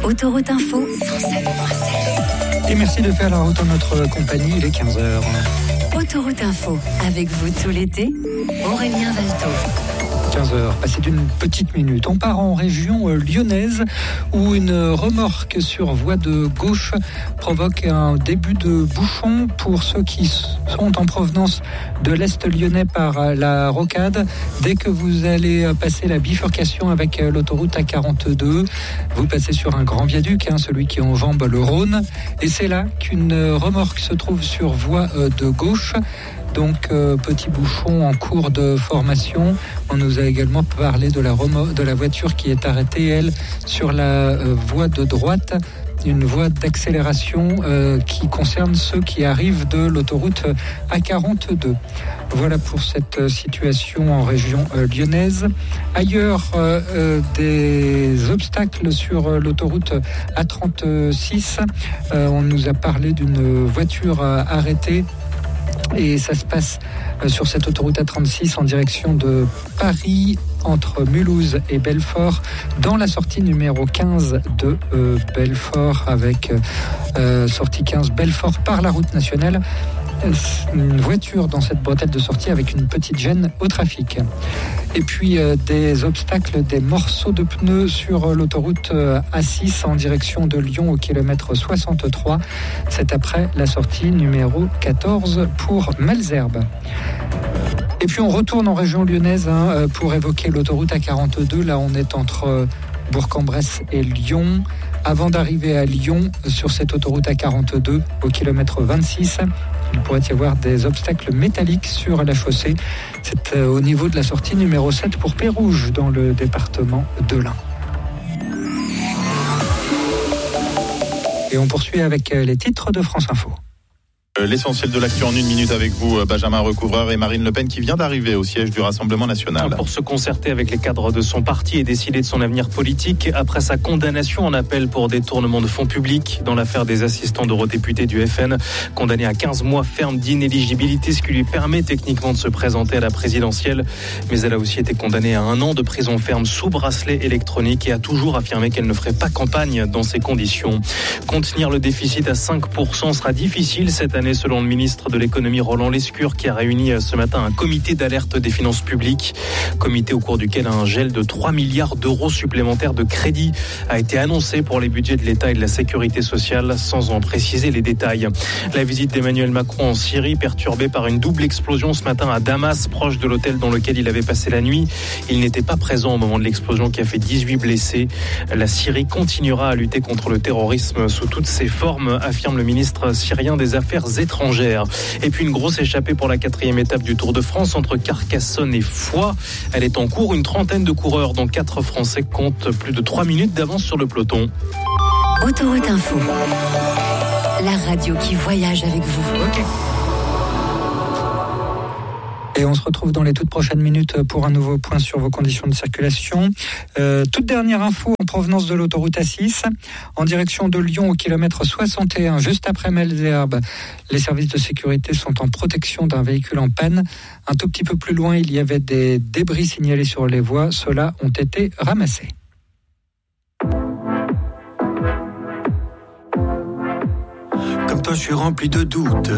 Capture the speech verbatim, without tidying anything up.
Autoroute Info, cent sept point sept. Et merci de faire la route en notre compagnie, il est quinze heures. Autoroute Info, avec vous tout l'été, Aurélien Valto. quinze heures, passé d'une petite minute. On part en région lyonnaise où une remorque sur voie de gauche provoque un début de bouchon pour ceux qui sont en provenance de l'Est lyonnais par la Rocade. Dès que vous allez passer la bifurcation avec l'autoroute A quarante-deux, vous passez sur un grand viaduc, hein, celui qui enjambe le Rhône. Et c'est là qu'une remorque se trouve sur voie de gauche. Donc, euh, petit bouchon en cours de formation. On nous a également parlé de la, remo- de la voiture qui est arrêtée, elle, sur la euh, voie de droite. Une voie d'accélération euh, qui concerne ceux qui arrivent de l'autoroute A quarante-deux. Voilà pour cette situation en région euh, lyonnaise. Ailleurs, euh, euh, des obstacles sur euh, l'autoroute A trente-six. Euh, on nous a parlé d'une voiture euh, arrêtée. Et ça se passe sur cette autoroute A trente-six en direction de Paris, entre Mulhouse et Belfort, dans la sortie numéro quinze de euh, Belfort, avec euh, sortie quinze Belfort par la route nationale. Une voiture dans cette bretelle de sortie avec une petite gêne au trafic. Et puis euh, des obstacles, des morceaux de pneus sur l'autoroute euh, A six en direction de Lyon au kilomètre soixante-trois. C'est après la sortie numéro quatorze pour Malesherbes. Et puis on retourne en région lyonnaise hein, pour évoquer l'autoroute A quarante-deux. Là on est entre Bourg-en-Bresse et Lyon. Avant d'arriver à Lyon, sur cette autoroute A quarante-deux, au kilomètre vingt-six, il pourrait y avoir des obstacles métalliques sur la chaussée. C'est au niveau de la sortie numéro sept pour Pérouges, dans le département de l'Ain. Et on poursuit avec les titres de France Info. L'essentiel de l'actu en une minute avec vous, Benjamin Recouvreur et Marine Le Pen qui vient d'arriver au siège du Rassemblement national. Pour se concerter avec les cadres de son parti et décider de son avenir politique après sa condamnation en appel pour détournement de fonds publics dans l'affaire des assistants d'eurodéputés du F N, condamné à quinze mois ferme d'inéligibilité, ce qui lui permet techniquement de se présenter à la présidentielle. Mais elle a aussi été condamnée à un an de prison ferme sous bracelet électronique et a toujours affirmé qu'elle ne ferait pas campagne dans ces conditions. Contenir le déficit à cinq pour cent sera difficile cette année, selon le ministre de l'économie Roland Lescure, qui a réuni ce matin un comité d'alerte des finances publiques. Comité au cours duquel un gel de trois milliards d'euros supplémentaires de crédit a été annoncé pour les budgets de l'État et de la sécurité sociale, sans en préciser les détails. La visite d'Emmanuel Macron en Syrie, perturbée par une double explosion ce matin à Damas, proche de l'hôtel dans lequel il avait passé la nuit. Il n'était pas présent au moment de l'explosion qui a fait dix-huit blessés. La Syrie continuera à lutter contre le terrorisme sous toutes ses formes, affirme le ministre syrien des Affaires étrangères. Et puis une grosse échappée pour la quatrième étape du Tour de France entre Carcassonne et Foix. Elle est en cours. Une trentaine de coureurs, dont quatre Français, comptent plus de trois minutes d'avance sur le peloton. Autoroute Info, la radio qui voyage avec vous. Okay. Et on se retrouve dans les toutes prochaines minutes pour un nouveau point sur vos conditions de circulation. Euh, toute dernière info en provenance de l'autoroute A six, en direction de Lyon au kilomètre soixante et un, juste après Malesherbes. Les services de sécurité sont en protection d'un véhicule en panne. Un tout petit peu plus loin, il y avait des débris signalés sur les voies. Ceux-là ont été ramassés. Comme toi, je suis rempli de doutes.